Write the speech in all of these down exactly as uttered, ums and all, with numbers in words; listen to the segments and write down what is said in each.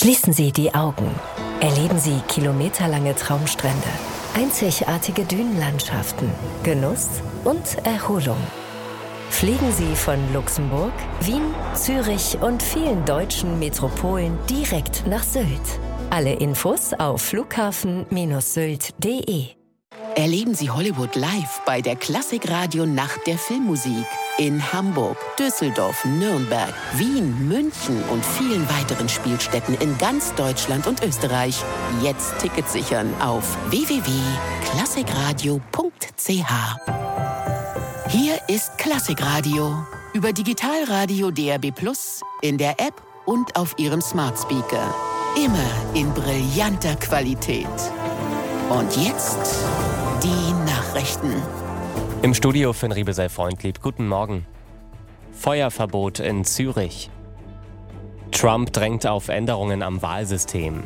Schließen Sie die Augen. Erleben Sie kilometerlange Traumstrände, einzigartige Dünenlandschaften, Genuss und Erholung. Fliegen Sie von Luxemburg, Wien, Zürich und vielen deutschen Metropolen direkt nach Sylt. Alle Infos auf flughafen Sylt punkt de. Erleben Sie Hollywood live bei der Klassikradio Nacht der Filmmusik in Hamburg, Düsseldorf, Nürnberg, Wien, München und vielen weiteren Spielstätten in ganz Deutschland und Österreich. Jetzt Tickets sichern auf w w w punkt klassikradio punkt c h. Hier ist Klassikradio über Digitalradio D A B plus, in der App und auf Ihrem Smart Speaker. Immer in brillanter Qualität. Und jetzt die Nachrichten. Im Studio Finn Riebe sei freundlieb. Guten Morgen. Feuerverbot in Zürich. Trump drängt auf Änderungen am Wahlsystem.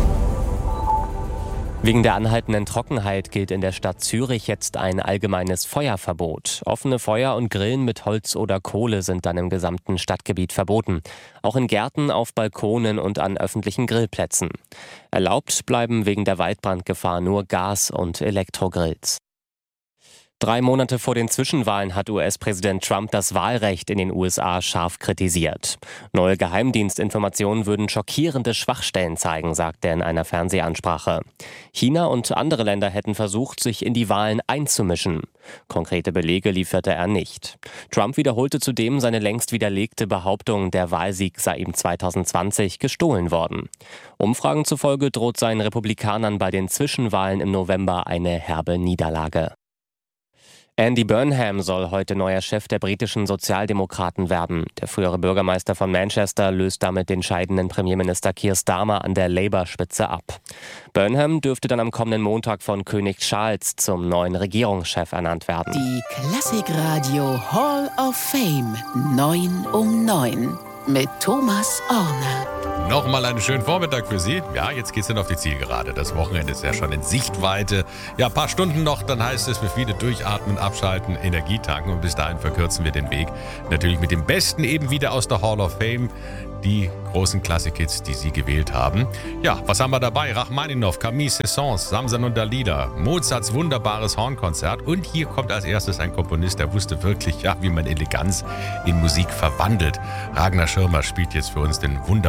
Wegen der anhaltenden Trockenheit gilt in der Stadt Zürich jetzt ein allgemeines Feuerverbot. Offene Feuer und Grillen mit Holz oder Kohle sind dann im gesamten Stadtgebiet verboten. Auch in Gärten, auf Balkonen und an öffentlichen Grillplätzen. Erlaubt bleiben wegen der Waldbrandgefahr nur Gas- und Elektrogrills. Drei Monate vor den Zwischenwahlen hat U S-Präsident Trump das Wahlrecht in den U S A scharf kritisiert. Neue Geheimdienstinformationen würden schockierende Schwachstellen zeigen, sagt er in einer Fernsehansprache. China und andere Länder hätten versucht, sich in die Wahlen einzumischen. Konkrete Belege lieferte er nicht. Trump wiederholte zudem seine längst widerlegte Behauptung, der Wahlsieg sei ihm zwanzig zwanzig gestohlen worden. Umfragen zufolge droht seinen Republikanern bei den Zwischenwahlen im November eine herbe Niederlage. Andy Burnham soll heute neuer Chef der britischen Sozialdemokraten werden. Der frühere Bürgermeister von Manchester löst damit den scheidenden Premierminister Keir Starmer an der Labour-Spitze ab. Burnham dürfte dann am kommenden Montag von König Charles zum neuen Regierungschef ernannt werden. Die Klassikradio Hall of Fame neun um neun mit Thomas Orner. Nochmal einen schönen Vormittag für Sie. Ja, jetzt geht's dann auf die Zielgerade. Das Wochenende ist ja schon in Sichtweite. Ja, ein paar Stunden noch, dann heißt es für viele durchatmen, abschalten, Energie tanken und bis dahin verkürzen wir den Weg. Natürlich mit dem Besten eben wieder aus der Hall of Fame. Die großen Klassikhits, die Sie gewählt haben. Ja, was haben wir dabei? Rachmaninoff, Camille Saint-Saëns, Samson und Dalida, Mozarts wunderbares Hornkonzert. Und hier kommt als erstes ein Komponist, der wusste wirklich, ja, wie man Eleganz in Musik verwandelt. Ragnar Schirmer spielt jetzt für uns den wunderbaren